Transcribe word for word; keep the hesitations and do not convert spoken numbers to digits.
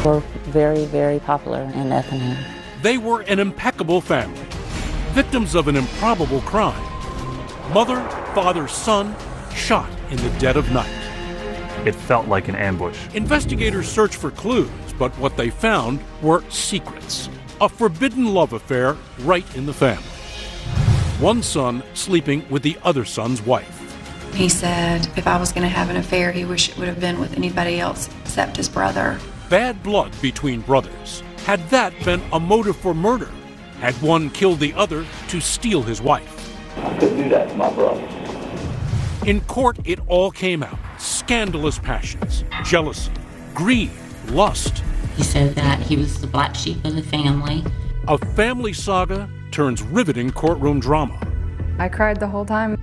were very, very popular in Effingham. They were an impeccable family, victims of an improbable crime. Mother, father, son, shot in the dead of night. It felt like an ambush. Investigators searched for clues, but what they found were secrets. A forbidden love affair right in the family. One son sleeping with the other son's wife. He said if I was going to have an affair, he wished it would have been with anybody else except his brother. Bad blood between brothers. Had that been a motive for murder? Had one killed the other to steal his wife? I couldn't do that to my brother. In court, it all came out. Scandalous passions, jealousy, greed, lust. He said that he was the black sheep of the family. A family saga turns riveting courtroom drama. I cried the whole time.